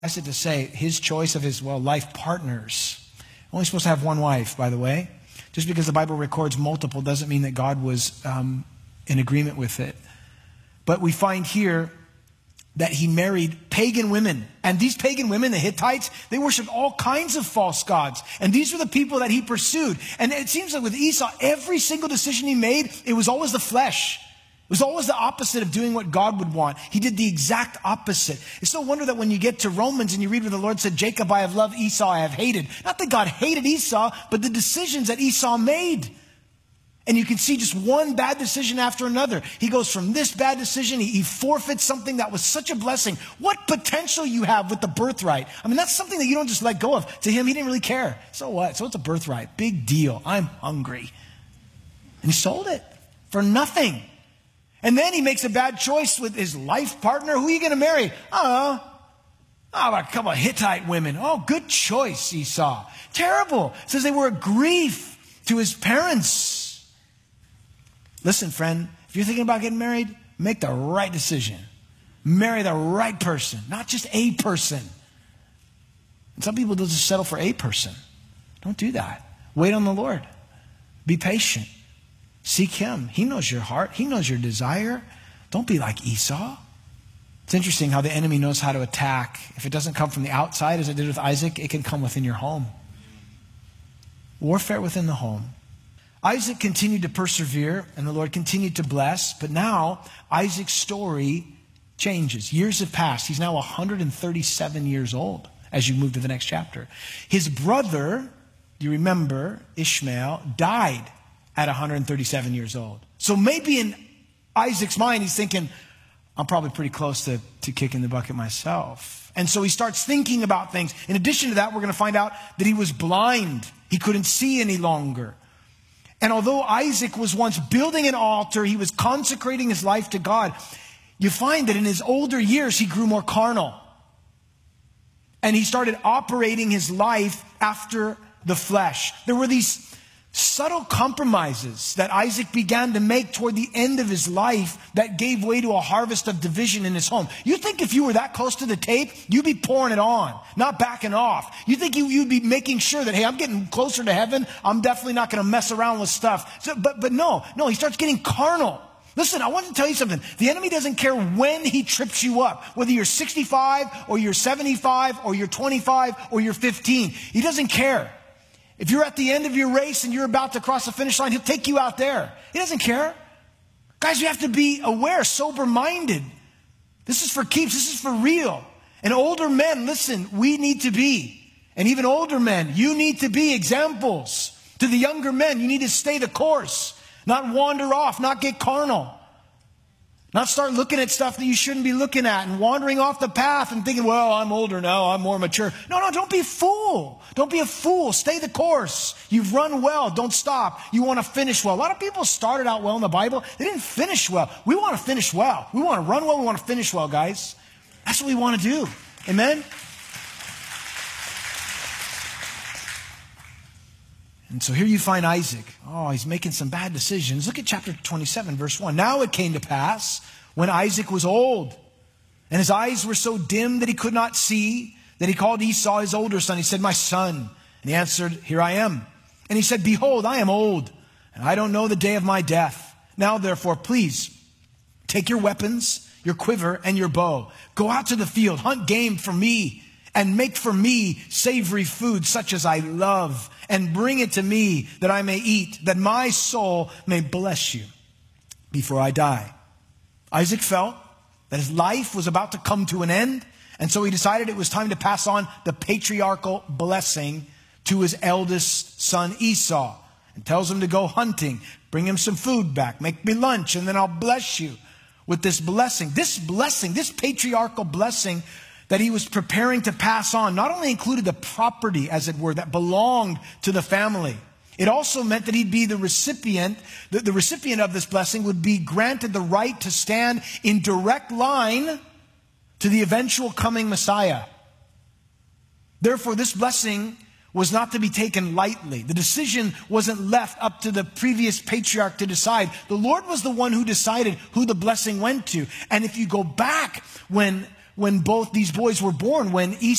it to say his choice of his, life partners. Only supposed to have one wife, by the way. Just because the Bible records multiple doesn't mean that God was in agreement with it. But we find here that he married pagan women. And these pagan women, the Hittites, they worshiped all kinds of false gods. And these were the people that he pursued. And it seems like with Esau, every single decision he made, it was always the flesh. It was always the opposite of doing what God would want. He did the exact opposite. It's no wonder that when you get to Romans and you read where the Lord said, Jacob I have loved, Esau I have hated. Not that God hated Esau, but the decisions that Esau made. And you can see just one bad decision after another. He goes from this bad decision, he forfeits something that was such a blessing. What potential you have with the birthright. I mean, that's something that you don't just let go of. To him, he didn't really care. So what? So it's a birthright. Big deal. I'm hungry. And he sold it for nothing. And then he makes a bad choice with his life partner. Who are you going to marry? A couple of Hittite women. Oh, good choice, Esau. Terrible. It says they were a grief to his parents. Listen, friend, if you're thinking about getting married, make the right decision. Marry the right person, not just a person. And some people just settle for a person. Don't do that. Wait on the Lord. Be patient. Seek him. He knows your heart. He knows your desire. Don't be like Esau. It's interesting how the enemy knows how to attack. If it doesn't come from the outside, as it did with Isaac, it can come within your home. Warfare within the home. Isaac continued to persevere, and the Lord continued to bless. But now, Isaac's story changes. Years have passed. He's now 137 years old as you move to the next chapter. His brother, you remember, Ishmael, died at 137 years old. So maybe in Isaac's mind, he's thinking, I'm probably pretty close to kicking the bucket myself. And so he starts thinking about things. In addition to that, we're going to find out that he was blind. He couldn't see any longer. And although Isaac was once building an altar, he was consecrating his life to God, you find that in his older years, he grew more carnal. And he started operating his life after the flesh. There were these subtle compromises that Isaac began to make toward the end of his life that gave way to a harvest of division in his home. You think if you were that close to the tape, you'd be pouring it on, not backing off. You think you'd be making sure that, hey, I'm getting closer to heaven. I'm definitely not going to mess around with stuff. But no, he starts getting carnal. Listen, I want to tell you something. The enemy doesn't care when he trips you up, whether you're 65 or you're 75 or you're 25 or you're 15. He doesn't care. If you're at the end of your race and you're about to cross the finish line, he'll take you out there. He doesn't care. Guys, you have to be aware, sober-minded. This is for keeps. This is for real. And older men, listen, we need to be. And even older men, you need to be examples. To the younger men, you need to stay the course. Not wander off, not get carnal. Not start looking at stuff that you shouldn't be looking at and wandering off the path and thinking, well, I'm older now, I'm more mature. No, don't be a fool. Don't be a fool. Stay the course. You've run well. Don't stop. You want to finish well. A lot of people started out well in the Bible. They didn't finish well. We want to finish well. We want to run well. We want to finish well, guys. That's what we want to do. Amen? And so here you find Isaac. Oh, he's making some bad decisions. Look at chapter 27, verse 1. Now it came to pass when Isaac was old, and his eyes were so dim that he could not see, that he called Esau his older son. He said, my son. And he answered, here I am. And he said, behold, I am old, and I don't know the day of my death. Now therefore, please, take your weapons, your quiver, and your bow. Go out to the field, hunt game for me, and make for me savory food such as I love, and bring it to me that I may eat, that my soul may bless you before I die. Isaac felt that his life was about to come to an end, and so he decided it was time to pass on the patriarchal blessing to his eldest son Esau, and tells him to go hunting, bring him some food back, make me lunch, and then I'll bless you with this blessing. This blessing, this patriarchal blessing that he was preparing to pass on, not only included the property, as it were, that belonged to the family. It also meant that he'd be the recipient. The recipient of this blessing would be granted the right to stand in direct line to the eventual coming Messiah. Therefore, this blessing was not to be taken lightly. The decision wasn't left up to the previous patriarch to decide. The Lord was the one who decided who the blessing went to. And if you go back when when both these boys were born, when